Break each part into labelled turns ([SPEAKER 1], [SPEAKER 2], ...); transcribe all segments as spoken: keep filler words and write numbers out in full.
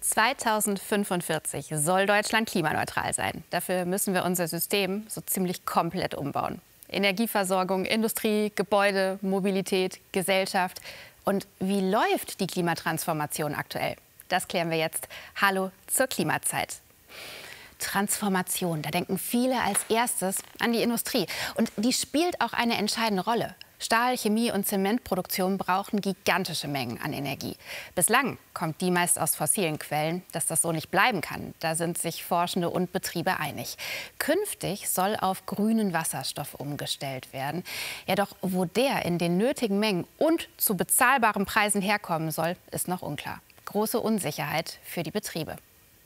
[SPEAKER 1] zweitausendfünfundvierzig soll Deutschland klimaneutral sein. Dafür müssen wir unser System so ziemlich komplett umbauen. Energieversorgung, Industrie, Gebäude, Mobilität, Gesellschaft. Und wie läuft die Klimatransformation aktuell? Das klären wir jetzt. Hallo zur Klimazeit. Transformation, da denken viele als erstes an die Industrie. Und die spielt auch eine entscheidende Rolle. Stahl-, Chemie- und Zementproduktion brauchen gigantische Mengen an Energie. Bislang kommt die meist aus fossilen Quellen. Dass das so nicht bleiben kann, da sind sich Forschende und Betriebe einig. Künftig soll auf grünen Wasserstoff umgestellt werden. Ja, doch wo der in den nötigen Mengen und zu bezahlbaren Preisen herkommen soll, ist noch unklar. Große Unsicherheit für die Betriebe.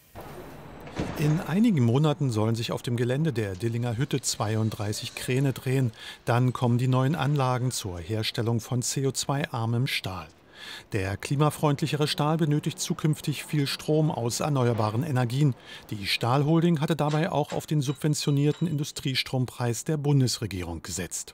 [SPEAKER 2] In einigen Monaten sollen sich auf dem Gelände der Dillinger Hütte zweiunddreißig Kräne drehen. Dann kommen die neuen Anlagen zur Herstellung von C O zwei armem Stahl. Der klimafreundlichere Stahl benötigt zukünftig viel Strom aus erneuerbaren Energien. Die Stahlholding hatte dabei auch auf den subventionierten Industriestrompreis der Bundesregierung gesetzt.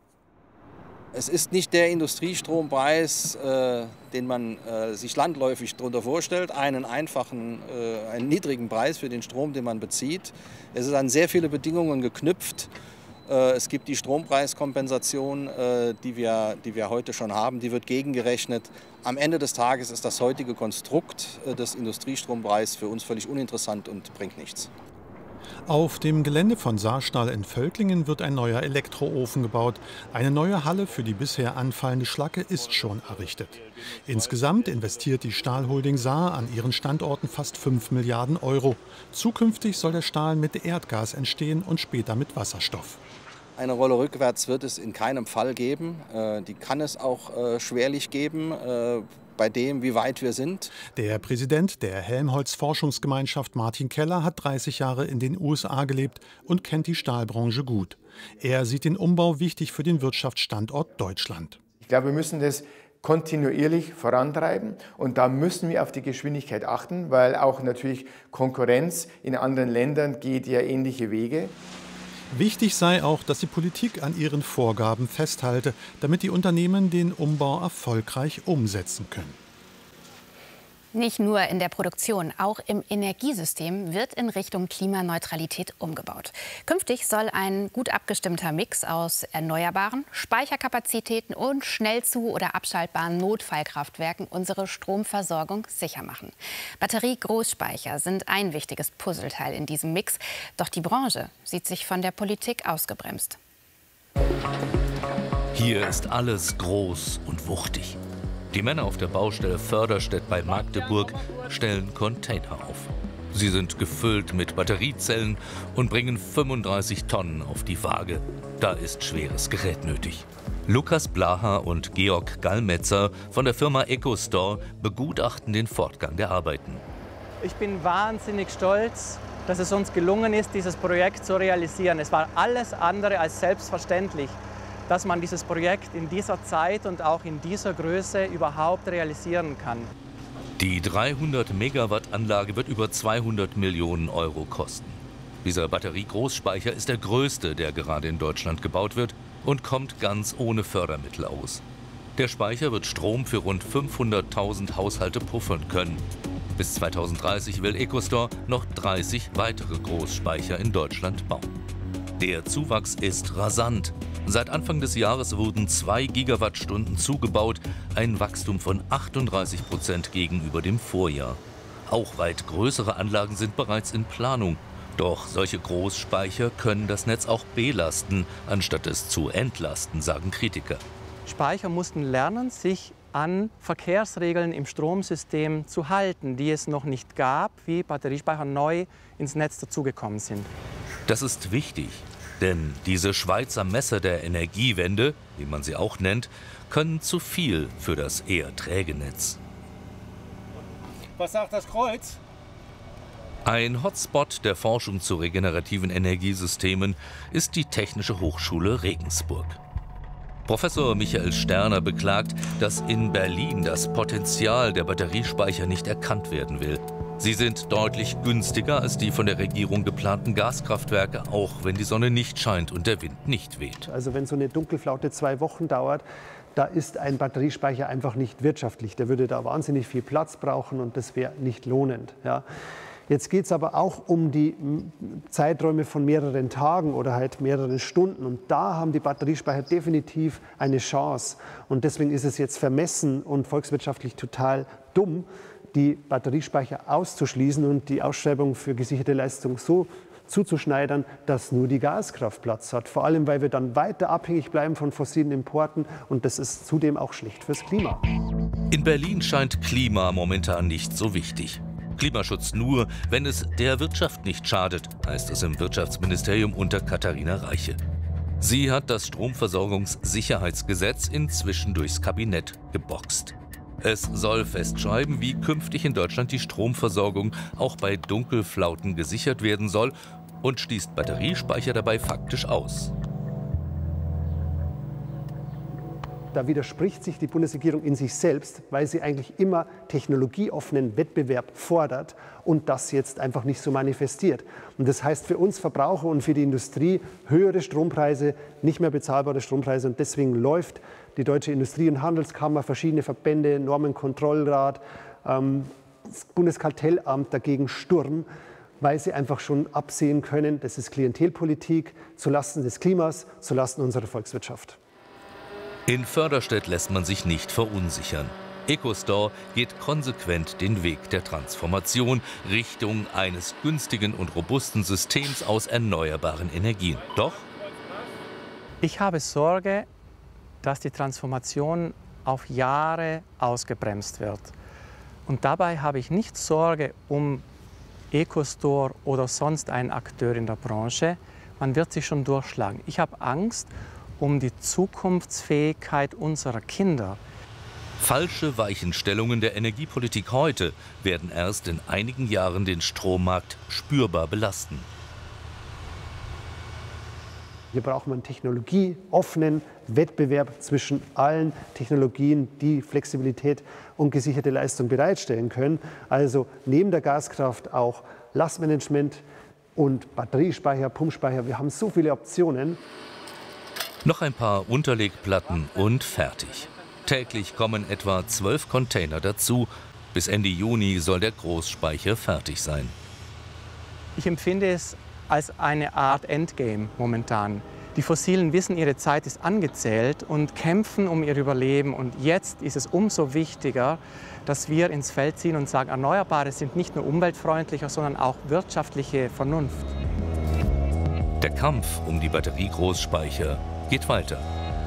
[SPEAKER 3] Es ist nicht der Industriestrompreis, äh, den man äh, sich landläufig darunter vorstellt, einen einfachen, äh, einen niedrigen Preis für den Strom, den man bezieht. Es ist an sehr viele Bedingungen geknüpft. Äh, es gibt die Strompreiskompensation, äh, die wir, die wir heute schon haben, die wird gegengerechnet. Am Ende des Tages ist das heutige Konstrukt äh, des Industriestrompreises für uns völlig uninteressant und bringt nichts.
[SPEAKER 2] Auf dem Gelände von Saarstahl in Völklingen wird ein neuer Elektroofen gebaut. Eine neue Halle für die bisher anfallende Schlacke ist schon errichtet. Insgesamt investiert die Stahlholding Saar an ihren Standorten fast fünf Milliarden Euro. Zukünftig soll der Stahl mit Erdgas entstehen und später mit Wasserstoff.
[SPEAKER 3] Eine Rolle rückwärts wird es in keinem Fall geben. Die kann es auch schwerlich geben, bei dem, wie weit wir sind.
[SPEAKER 2] Der Präsident der Helmholtz-Forschungsgemeinschaft Martin Keller hat dreißig Jahre in den U S A gelebt und kennt die Stahlbranche gut. Er sieht den Umbau wichtig für den Wirtschaftsstandort Deutschland.
[SPEAKER 4] Ich glaube, wir müssen das kontinuierlich vorantreiben und da müssen wir auf die Geschwindigkeit achten, weil auch natürlich Konkurrenz in anderen Ländern geht ja ähnliche Wege.
[SPEAKER 2] Wichtig sei auch, dass die Politik an ihren Vorgaben festhalte, damit die Unternehmen den Umbau erfolgreich umsetzen können.
[SPEAKER 1] Nicht nur in der Produktion, auch im Energiesystem wird in Richtung Klimaneutralität umgebaut. Künftig soll ein gut abgestimmter Mix aus erneuerbaren Speicherkapazitäten und schnell zu- oder abschaltbaren Notfallkraftwerken unsere Stromversorgung sicher machen. Batterie-Großspeicher sind ein wichtiges Puzzleteil in diesem Mix. Doch die Branche sieht sich von der Politik ausgebremst.
[SPEAKER 5] Hier ist alles groß und wuchtig. Die Männer auf der Baustelle Förderstedt bei Magdeburg stellen Container auf. Sie sind gefüllt mit Batteriezellen und bringen fünfunddreißig Tonnen auf die Waage. Da ist schweres Gerät nötig. Lukas Blaha und Georg Gallmetzer von der Firma EcoStore begutachten den Fortgang der Arbeiten.
[SPEAKER 6] Ich bin wahnsinnig stolz, dass es uns gelungen ist, dieses Projekt zu realisieren. Es war alles andere als selbstverständlich, dass man dieses Projekt in dieser Zeit und auch in dieser Größe überhaupt realisieren kann.
[SPEAKER 5] Die dreihundert Megawatt Anlage wird über zweihundert Millionen Euro kosten. Dieser Batterie-Großspeicher ist der größte, der gerade in Deutschland gebaut wird und kommt ganz ohne Fördermittel aus. Der Speicher wird Strom für rund fünfhunderttausend Haushalte puffern können. Bis zweitausenddreißig will EcoStore noch dreißig weitere Großspeicher in Deutschland bauen. Der Zuwachs ist rasant. Seit Anfang des Jahres wurden zwei Gigawattstunden zugebaut, ein Wachstum von achtunddreißig Prozent gegenüber dem Vorjahr. Auch weit größere Anlagen sind bereits in Planung. Doch solche Großspeicher können das Netz auch belasten, anstatt es zu entlasten, sagen Kritiker.
[SPEAKER 6] Speicher mussten lernen, sich an Verkehrsregeln im Stromsystem zu halten, die es noch nicht gab, wie Batteriespeicher neu ins Netz dazugekommen sind.
[SPEAKER 5] Das ist wichtig. Denn diese Schweizer Messer der Energiewende, wie man sie auch nennt, können zu viel für das eher träge Netz.
[SPEAKER 7] Was sagt das Kreuz?
[SPEAKER 5] Ein Hotspot der Forschung zu regenerativen Energiesystemen ist die Technische Hochschule Regensburg. Professor Michael Sterner beklagt, dass in Berlin das Potenzial der Batteriespeicher nicht erkannt werden will. Sie sind deutlich günstiger als die von der Regierung geplanten Gaskraftwerke, auch wenn die Sonne nicht scheint und der Wind nicht weht.
[SPEAKER 8] Also wenn so eine Dunkelflaute zwei Wochen dauert, da ist ein Batteriespeicher einfach nicht wirtschaftlich. Der würde da wahnsinnig viel Platz brauchen und das wäre nicht lohnend. Ja. Jetzt geht es aber auch um die Zeiträume von mehreren Tagen oder halt mehreren Stunden. Und da haben die Batteriespeicher definitiv eine Chance. Und deswegen ist es jetzt vermessen und volkswirtschaftlich total dumm, die Batteriespeicher auszuschließen und die Ausschreibung für gesicherte Leistung so zuzuschneidern, dass nur die Gaskraft Platz hat. Vor allem, weil wir dann weiter abhängig bleiben von fossilen Importen. Und das ist zudem auch schlecht fürs Klima.
[SPEAKER 5] In Berlin scheint Klima momentan nicht so wichtig. Klimaschutz nur, wenn es der Wirtschaft nicht schadet, heißt es im Wirtschaftsministerium unter Katharina Reiche. Sie hat das Stromversorgungssicherheitsgesetz inzwischen durchs Kabinett geboxt. Es soll festschreiben, wie künftig in Deutschland die Stromversorgung auch bei Dunkelflauten gesichert werden soll und schließt Batteriespeicher dabei faktisch aus.
[SPEAKER 8] Da widerspricht sich die Bundesregierung in sich selbst, weil sie eigentlich immer technologieoffenen Wettbewerb fordert und das jetzt einfach nicht so manifestiert. Und das heißt für uns Verbraucher und für die Industrie höhere Strompreise, nicht mehr bezahlbare Strompreise. Und deswegen läuft die Deutsche Industrie- und Handelskammer, verschiedene Verbände, Normenkontrollrat, ähm, das Bundeskartellamt dagegen Sturm, weil sie einfach schon absehen können, das ist Klientelpolitik zulasten des Klimas, zulasten unserer Volkswirtschaft.
[SPEAKER 5] In Förderstedt lässt man sich nicht verunsichern. EcoStore geht konsequent den Weg der Transformation Richtung eines günstigen und robusten Systems aus erneuerbaren Energien. Doch
[SPEAKER 6] ich habe Sorge, dass die Transformation auf Jahre ausgebremst wird. Und dabei habe ich nicht Sorge um EcoStore oder sonst einen Akteur in der Branche. Man wird sich schon durchschlagen. Ich habe Angst um die Zukunftsfähigkeit unserer Kinder.
[SPEAKER 5] Falsche Weichenstellungen der Energiepolitik heute werden erst in einigen Jahren den Strommarkt spürbar belasten.
[SPEAKER 8] Hier braucht man einen technologieoffenen Wettbewerb zwischen allen Technologien, die Flexibilität und gesicherte Leistung bereitstellen können. Also neben der Gaskraft auch Lastmanagement und Batteriespeicher, Pumpspeicher. Wir haben so viele Optionen.
[SPEAKER 5] Noch ein paar Unterlegplatten und fertig. Täglich kommen etwa zwölf Container dazu. Bis Ende Juni soll der Großspeicher fertig sein.
[SPEAKER 6] Ich empfinde es als eine Art Endgame momentan. Die Fossilen wissen, ihre Zeit ist angezählt und kämpfen um ihr Überleben. Und jetzt ist es umso wichtiger, dass wir ins Feld ziehen und sagen, Erneuerbare sind nicht nur umweltfreundlicher, sondern auch wirtschaftliche Vernunft.
[SPEAKER 5] Der Kampf um die Batteriegroßspeicher geht weiter.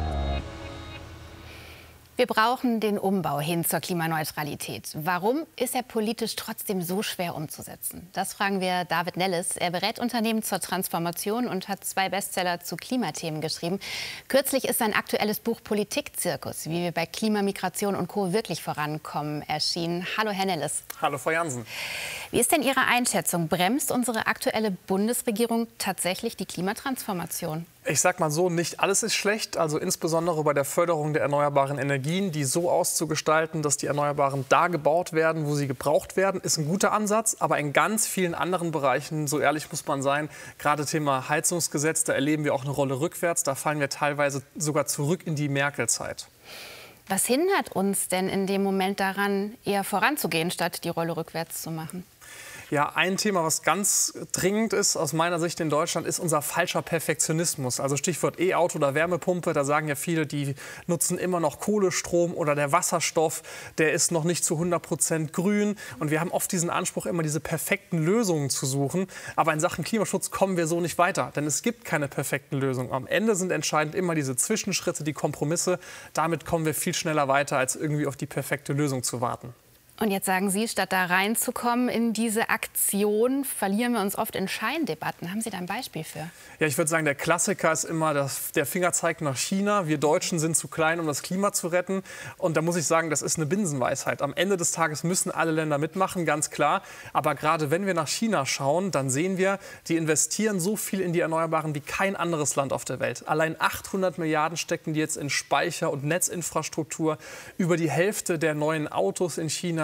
[SPEAKER 1] Wir brauchen den Umbau hin zur Klimaneutralität. Warum ist er politisch trotzdem so schwer umzusetzen? Das fragen wir David Nelles. Er berät Unternehmen zur Transformation und hat zwei Bestseller zu Klimathemen geschrieben. Kürzlich ist sein aktuelles Buch Politikzirkus, wie wir bei Klimamigration und Co. wirklich vorankommen, erschienen. Hallo, Herr Nelles.
[SPEAKER 9] Hallo, Frau Jansen.
[SPEAKER 1] Wie ist denn Ihre Einschätzung? Bremst unsere aktuelle Bundesregierung tatsächlich die Klimatransformation?
[SPEAKER 9] Ich sag mal so, nicht alles ist schlecht, also insbesondere bei der Förderung der erneuerbaren Energien, die so auszugestalten, dass die Erneuerbaren da gebaut werden, wo sie gebraucht werden, ist ein guter Ansatz. Aber in ganz vielen anderen Bereichen, so ehrlich muss man sein, gerade Thema Heizungsgesetz, da erleben wir auch eine Rolle rückwärts. Da fallen wir teilweise sogar zurück in die Merkel-Zeit.
[SPEAKER 1] Was hindert uns denn in dem Moment daran, eher voranzugehen, statt die Rolle rückwärts zu machen?
[SPEAKER 9] Ja, ein Thema, was ganz dringend ist aus meiner Sicht in Deutschland, ist unser falscher Perfektionismus. Also Stichwort E-Auto oder Wärmepumpe, da sagen ja viele, die nutzen immer noch Kohlestrom oder der Wasserstoff, der ist noch nicht zu hundert Prozent grün. Und wir haben oft diesen Anspruch, immer diese perfekten Lösungen zu suchen. Aber in Sachen Klimaschutz kommen wir so nicht weiter, denn es gibt keine perfekten Lösungen. Am Ende sind entscheidend immer diese Zwischenschritte, die Kompromisse. Damit kommen wir viel schneller weiter, als irgendwie auf die perfekte Lösung zu warten.
[SPEAKER 1] Und jetzt sagen Sie, statt da reinzukommen in diese Aktion, verlieren wir uns oft in Scheindebatten. Haben Sie da ein Beispiel für?
[SPEAKER 9] Ja, ich würde sagen, der Klassiker ist immer das, der Fingerzeig nach China. Wir Deutschen sind zu klein, um das Klima zu retten. Und da muss ich sagen, das ist eine Binsenweisheit. Am Ende des Tages müssen alle Länder mitmachen, ganz klar. Aber gerade wenn wir nach China schauen, dann sehen wir, die investieren so viel in die Erneuerbaren wie kein anderes Land auf der Welt. Allein achthundert Milliarden stecken die jetzt in Speicher- und Netzinfrastruktur. Über die Hälfte der neuen Autos in China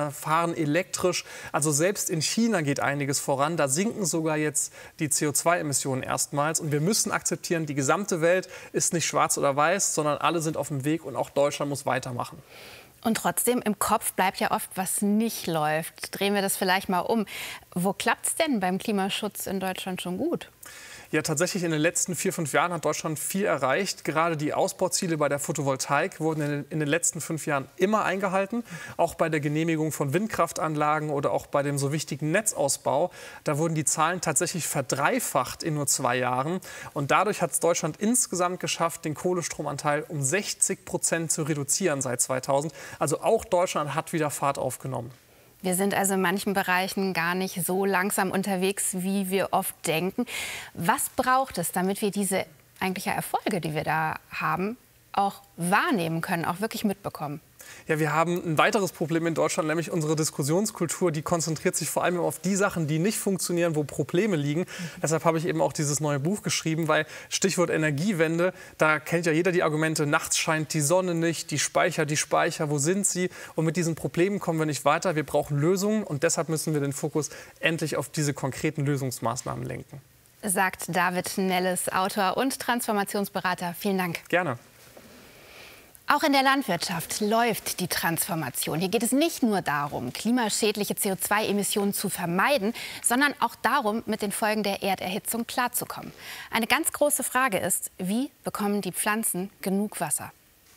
[SPEAKER 9] äh, fahren elektrisch. Also selbst in China geht einiges voran. Da sinken sogar jetzt die C O zwei Emissionen erstmals. Und wir müssen akzeptieren, die gesamte Welt ist nicht schwarz oder weiß, sondern alle sind auf dem Weg und auch Deutschland muss weitermachen.
[SPEAKER 1] Und trotzdem, im Kopf bleibt ja oft, was nicht läuft. Drehen wir das vielleicht mal um. Wo klappt es denn beim Klimaschutz in Deutschland schon gut?
[SPEAKER 9] Ja, tatsächlich in den letzten vier, fünf Jahren hat Deutschland viel erreicht. Gerade die Ausbauziele bei der Photovoltaik wurden in den, in den letzten fünf Jahren immer eingehalten. Auch bei der Genehmigung von Windkraftanlagen oder auch bei dem so wichtigen Netzausbau. Da wurden die Zahlen tatsächlich verdreifacht in nur zwei Jahren. Und dadurch hat es Deutschland insgesamt geschafft, den Kohlestromanteil um sechzig Prozent zu reduzieren seit zweitausend. Also auch Deutschland hat wieder Fahrt aufgenommen.
[SPEAKER 1] Wir sind also in manchen Bereichen gar nicht so langsam unterwegs, wie wir oft denken. Was braucht es, damit wir diese eigentlichen Erfolge, die wir da haben, auch wahrnehmen können, auch wirklich mitbekommen?
[SPEAKER 9] Ja, wir haben ein weiteres Problem in Deutschland, nämlich unsere Diskussionskultur. Die konzentriert sich vor allem auf die Sachen, die nicht funktionieren, wo Probleme liegen. Mhm. Deshalb habe ich eben auch dieses neue Buch geschrieben, weil Stichwort Energiewende, da kennt ja jeder die Argumente, nachts scheint die Sonne nicht, die Speicher, die Speicher, wo sind sie? Und mit diesen Problemen kommen wir nicht weiter. Wir brauchen Lösungen und deshalb müssen wir den Fokus endlich auf diese konkreten Lösungsmaßnahmen lenken.
[SPEAKER 1] Sagt David Nelles, Autor und Transformationsberater. Vielen Dank.
[SPEAKER 9] Gerne.
[SPEAKER 1] Auch in der Landwirtschaft läuft die Transformation. Hier geht es nicht nur darum, klimaschädliche C O zwei Emissionen zu vermeiden, sondern auch darum, mit den Folgen der Erderhitzung klarzukommen. Eine ganz große Frage ist, wie bekommen die Pflanzen genug Wasser?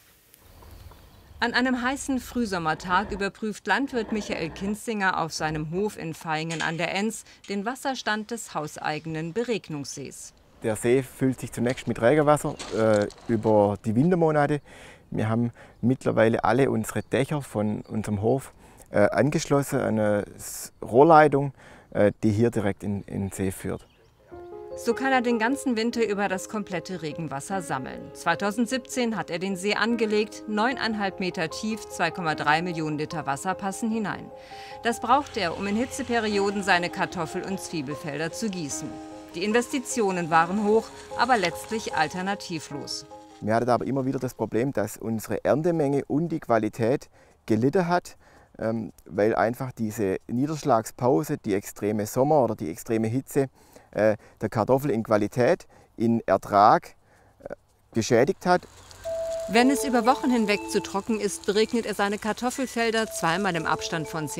[SPEAKER 10] An einem heißen Frühsommertag überprüft Landwirt Michael Kinzinger auf seinem Hof in Vaihingen an der Enz den Wasserstand des hauseigenen Beregnungssees.
[SPEAKER 11] Der See füllt sich zunächst mit Regenwasser äh, über die Wintermonate. Wir haben mittlerweile alle unsere Dächer von unserem Hof äh, angeschlossen an eine Rohrleitung, äh, die hier direkt in, in den See führt.
[SPEAKER 10] So kann er den ganzen Winter über das komplette Regenwasser sammeln. zweitausendsiebzehn hat er den See angelegt, neuneinhalb Meter tief, zwei Komma drei Millionen Liter Wasser passen hinein. Das braucht er, um in Hitzeperioden seine Kartoffel- und Zwiebelfelder zu gießen. Die Investitionen waren hoch, aber letztlich alternativlos.
[SPEAKER 11] Wir hatten aber immer wieder das Problem, dass unsere Erntemenge und die Qualität gelitten hat, weil einfach diese Niederschlagspause, die extreme Sommer- oder die extreme Hitze der Kartoffel in Qualität, in Ertrag geschädigt hat.
[SPEAKER 10] Wenn es über Wochen hinweg zu trocken ist, beregnet er seine Kartoffelfelder zweimal im Abstand von